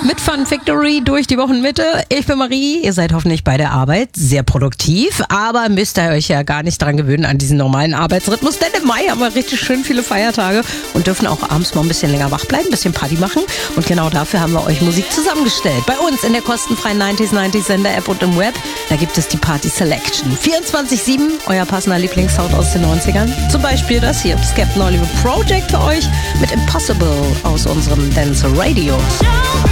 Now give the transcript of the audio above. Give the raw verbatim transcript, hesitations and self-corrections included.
Mit Fun Factory durch die Wochenmitte. Ich bin Marie, ihr seid hoffentlich bei der Arbeit sehr produktiv, aber müsst ihr euch ja gar nicht dran gewöhnen an diesen normalen Arbeitsrhythmus, denn im Mai haben wir richtig schön viele Feiertage und dürfen auch abends mal ein bisschen länger wach bleiben, ein bisschen Party machen und genau dafür haben wir euch Musik zusammengestellt. Bei uns in der kostenfreien neunzig neunzig Sender-App und im Web, da gibt es die Party Selection. vierundzwanzig sieben, euer passender Lieblingssound aus den neunzigern. Zum Beispiel das hier, das Captain Oliver Project für euch mit Impossible aus unserem Dance Radio.